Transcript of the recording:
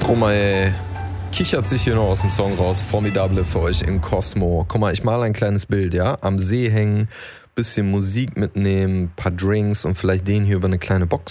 Stromae kichert sich hier noch aus dem Song raus. Formidable für euch in Cosmo. Guck mal, ich male ein kleines Bild, ja? Am See hängen, bisschen Musik mitnehmen, paar Drinks und vielleicht den hier über eine kleine Box